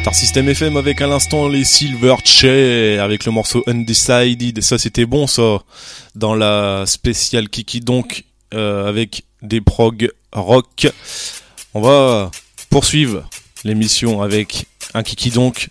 Star System FM avec à l'instant les Silverchair avec le morceau Undecided. Ça c'était bon ça. Dans la spéciale Kiki donc avec des prog rock. On va poursuivre l'émission avec un Kiki donc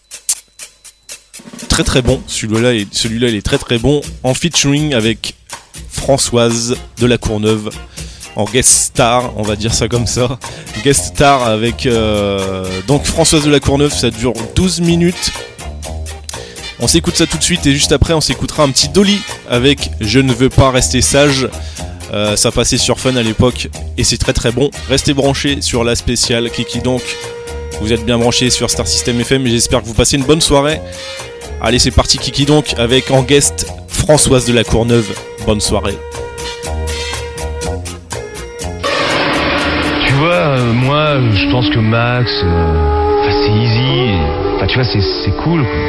très très bon. Celui-là il est très très bon en featuring avec Françoise de la Courneuve. En guest star, on va dire ça comme ça. Guest star avec donc Françoise de la Courneuve, ça dure 12 minutes. On s'écoute ça tout de suite et juste après on s'écoutera un petit Dolly avec Je ne veux pas rester sage. Ça passait sur Fun à l'époque et c'est très très bon. Restez branchés sur la spéciale Kiki donc. Vous êtes bien branchés sur Star System FM et j'espère que vous passez une bonne soirée. Allez c'est parti Kiki donc avec en guest Françoise de la Courneuve. Bonne soirée. Tu vois, moi, je pense que Max, c'est easy. Enfin, tu vois, c'est cool, quoi.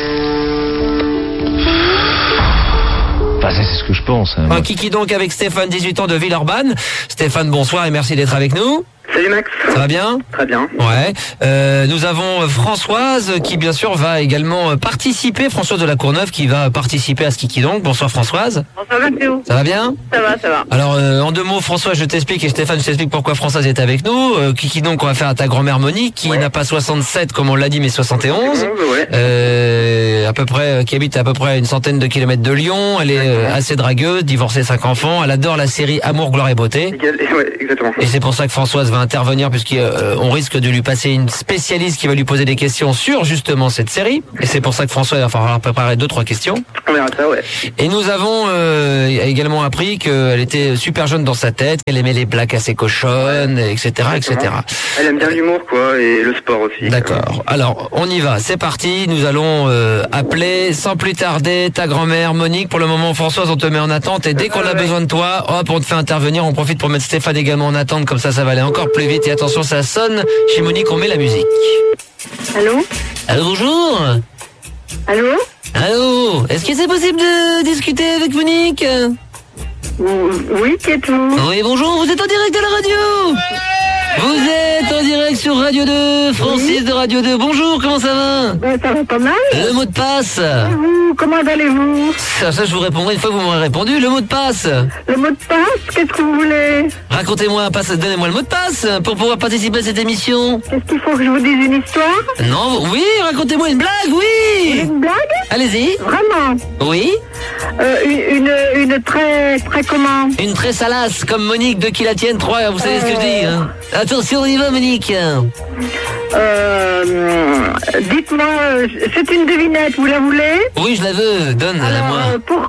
Enfin, c'est ce que je pense. Hein, un Kiki donc avec Stéphane, 18 ans de Villeurbanne. Stéphane, bonsoir et merci d'être avec nous. Salut Max. Ça va bien ? Très bien. Ouais. Nous avons Françoise qui bien sûr va également participer. Françoise de la Courneuve qui va participer à ce Kiki donc. Bonsoir Françoise. Bonsoir Mathéo. Ça va bien ? Ça va. Alors en deux mots, Françoise, je t'explique et Stéphane, je t'explique pourquoi Françoise est avec nous. Kiki donc on va faire à ta grand-mère Monique qui n'a pas 67 comme on l'a dit mais 71. À peu près qui habite à peu près une centaine de kilomètres de Lyon. Elle est assez dragueuse, divorcée, 5 enfants. Elle adore la série Amour, gloire et beauté. Ouais, exactement. Et c'est pour ça que Françoise va intervenir puisqu'on risque de lui passer une spécialiste qui va lui poser des questions sur justement cette série. Et c'est pour ça que Françoise va falloir préparer 2-3 questions. On verra ça, ouais. Et nous avons également appris qu'elle était super jeune dans sa tête, qu'elle aimait les blagues assez cochonnes, etc., etc. Elle aime bien l'humour, quoi, et le sport aussi. D'accord. Alors, on y va. C'est parti. Nous allons appeler sans plus tarder ta grand-mère Monique. Pour le moment, Françoise, on te met en attente et dès qu'on a besoin de toi, hop, on te fait intervenir. On profite pour mettre Stéphane également en attente. Comme ça va aller encore plus vite. Et attention, ça sonne. Chez Monique, on met la musique. Allô ? Allô, bonjour. Allô ? Allô. Est-ce que c'est possible de discuter avec Monique ? Oui, qui êtes-vous ? Oui, bonjour. Vous êtes en direct à la radio. Vous êtes en direct sur Radio 2, Francis de Radio 2. Bonjour, comment ça va ? Ça va pas mal. Le mot de passe. Et vous, comment allez-vous ? Ça, je vous répondrai une fois que vous m'aurez répondu. Le mot de passe. Le mot de passe, qu'est-ce que vous voulez ? Racontez-moi, donnez-moi le mot de passe pour pouvoir participer à cette émission. Qu'est-ce qu'il faut que je vous dise une histoire ? Non, oui, racontez-moi une blague, oui. Une blague ? Allez-y. Vraiment ? Oui. Une très comment ? Une très salace, comme Monique de Qui la tienne 3, vous savez ce que je dis, hein. Attention, on y va, Monique. Dites-moi, c'est une devinette, vous la voulez ? Oui, je la veux, donne-la moi.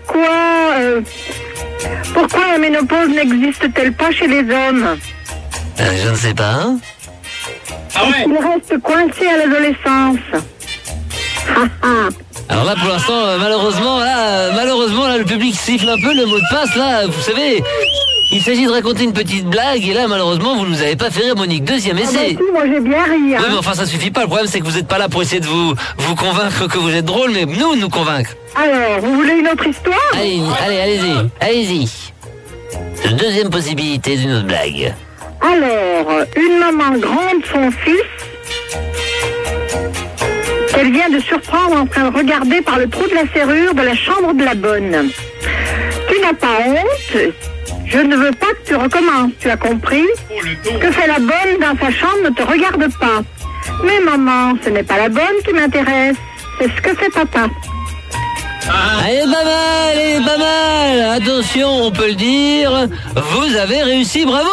Pourquoi la ménopause n'existe-t-elle pas chez les hommes ? Je ne sais pas. Hein. Il reste coincé à l'adolescence. Alors là, pour l'instant, malheureusement, là, le public siffle un peu le mot de passe, là, vous savez. Il s'agit de raconter une petite blague, et là, malheureusement, vous nous avez pas fait rire, Monique. Deuxième essai. Si, moi j'ai bien ri, hein. Oui, mais enfin, ça suffit pas. Le problème, c'est que vous êtes pas là pour essayer de vous convaincre que vous êtes drôle, mais nous convaincre. Alors, vous voulez une autre histoire ? Allez-y. Deuxième possibilité d'une autre blague. Alors, une maman gronde son fils qu'elle vient de surprendre en train de regarder par le trou de la serrure de la chambre de la bonne. Tu n'as pas honte ? Je ne veux pas que tu recommences, tu as compris ? Ce que fait la bonne dans sa chambre ne te regarde pas. Mais maman, ce n'est pas la bonne qui m'intéresse, c'est ce que fait papa. Elle est pas mal. Attention, on peut le dire. Vous avez réussi, bravo.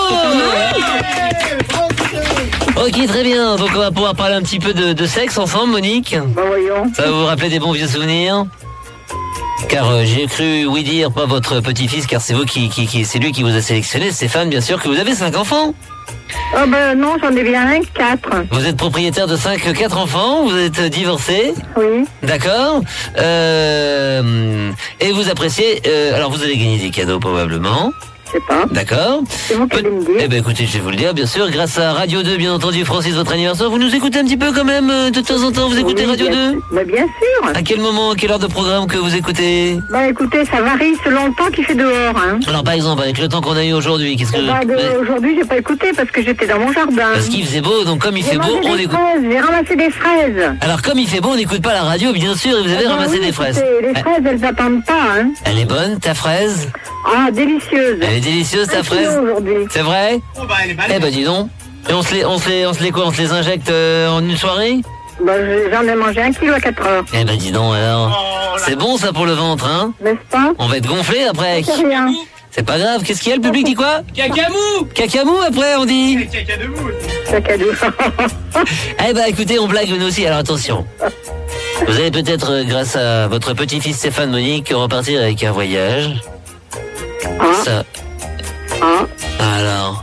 Ok, très bien. Donc on va pouvoir parler un petit peu de sexe ensemble, Monique. Bah voyons. Ça va vous rappeler des bons vieux souvenirs ? Car j'ai cru, oui dire, pas votre petit-fils, car c'est vous c'est lui qui vous a sélectionné, Stéphane, bien sûr, que vous avez 5 enfants. Oh ben non, j'en ai bien 4. Vous êtes propriétaire de 4 enfants, vous êtes divorcé. Oui. D'accord. Et vous appréciez, alors vous allez gagner des cadeaux probablement. Je sais pas. D'accord. C'est vous qui allez me dire. Eh ben écoutez, je vais vous le dire, bien sûr, grâce à Radio 2, bien entendu, Francis, votre anniversaire. Vous nous écoutez un petit peu quand même, de temps en temps, vous écoutez Oui, Radio bien 2 sûr. Bah, bien sûr. À quel moment, quelle heure de programme que vous écoutez? Bah écoutez, ça varie selon le temps qu'il fait dehors. Hein. Alors par exemple, avec le temps qu'on a eu aujourd'hui, qu'est-ce que... Bah, aujourd'hui, j'ai pas écouté parce que j'étais dans mon jardin. Parce qu'il faisait beau, donc comme il J'ai fait beau, mangé on des écoute. fraises, j'ai ramassé des fraises. Alors comme il fait beau, on n'écoute pas la radio, bien sûr, et vous avez Ah bah ramassé oui, des fraises. écoutez, Les fraises, elles attendent pas. Hein. Elle est bonne, ta fraise? Ah, délicieuse. Elle est délicieuse, ta 1 kilo fraise? aujourd'hui. C'est vrai? Eh ben dis donc. Et on se les injecte en une soirée? Bah, j'en ai mangé 1 kilo à 4 heures. Eh ben dis donc alors. C'est bon ça pour le ventre, hein? N'est-ce pas? On va être gonflé après. C'est rien. C'est pas grave, qu'est-ce qu'il y a, le public dit quoi? Cacamou. Cacamou après on dit. Cadeau. Eh ben écoutez, on blague nous aussi, alors attention. Vous allez peut-être, grâce à votre petit-fils Stéphane Monique, repartir avec un voyage. Ça. Alors,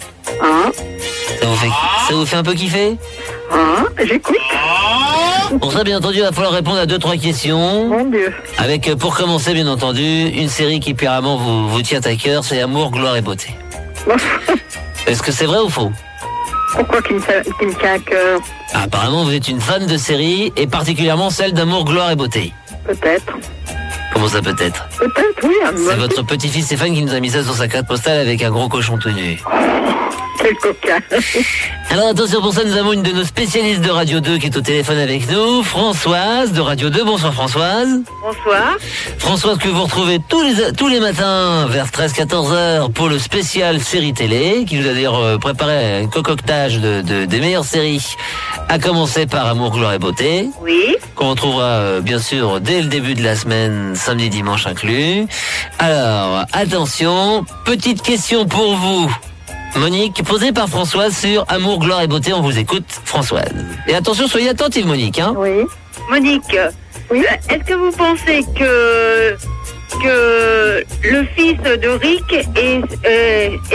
ça vous fait un peu kiffer? J'écoute. Pour ça, bien entendu, il va falloir répondre à 2-3 questions. Mon Dieu. Avec, pour commencer, bien entendu, une série qui apparemment vous tient à cœur, c'est Amour, Gloire et Beauté. Est-ce que c'est vrai ou faux? Pourquoi qu'il me tient à cœur? Apparemment, vous êtes une fan de série, et particulièrement celle d'Amour, Gloire et Beauté. Peut-être. Comment ça peut-être? Peut-être, oui. C'est votre petit-fils Stéphane qui nous a mis ça sur sa carte postale avec un gros cochon tout nu. Quel coquin. Alors attention, pour ça, nous avons une de nos spécialistes de Radio 2 qui est au téléphone avec nous, Françoise de Radio 2. Bonsoir Françoise. Bonsoir. Françoise que vous retrouvez tous les matins vers 13-14 heures pour le spécial série télé, qui nous a d'ailleurs préparé un concoctage des meilleures séries, à commencer par Amour, Gloire et Beauté. Oui. Qu'on retrouvera bien sûr dès le début de la semaine, samedi, dimanche inclus. Alors, attention, petite question pour vous, Monique, posée par Françoise sur Amour, Gloire et Beauté. On vous écoute, Françoise. Et attention, soyez attentive, Monique. Hein. Oui. Monique, Oui. est-ce que vous pensez que le fils de Rick est